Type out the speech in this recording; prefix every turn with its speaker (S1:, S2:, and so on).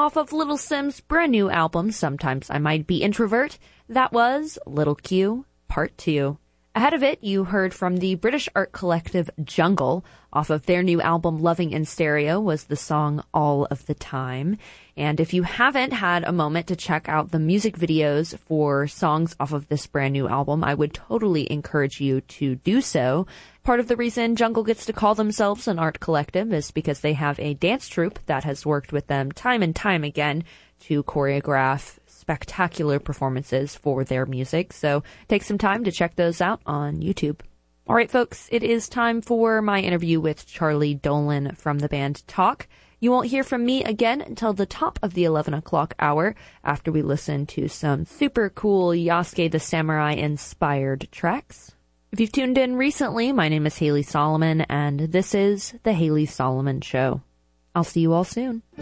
S1: Off of Little Sim's brand new album, Sometimes I Might Be Introvert, that was Little Q Part 2. Ahead of it, you heard from the British art collective Jungle. Off of their new album, Loving in Stereo, was the song All of the Time. And if you haven't had a moment to check out the music videos for songs off of this brand new album, I would totally encourage you to do so. Part of the reason Jungle gets to call themselves an art collective is because they have a dance troupe that has worked with them time and time again to choreograph spectacular performances for their music. So take some time to check those out on YouTube. All right, folks, it is time for my interview with Charlie Dolan from the band Talk. You won't hear from me again until the top of the 11 o'clock hour after we listen to some super cool Yasuke the Samurai inspired tracks. If you've tuned in recently, my name is Haley Solomon, and this is The Haley Solomon Show. I'll see you all soon.